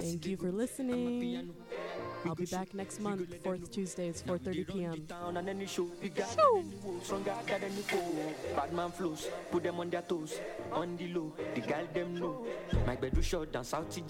Thank you for listening. I'll be back next month, fourth Tuesdays, 4:30 p.m. Bad man flows, put them on their toes, on the low, the girl them know. My bedroom short down South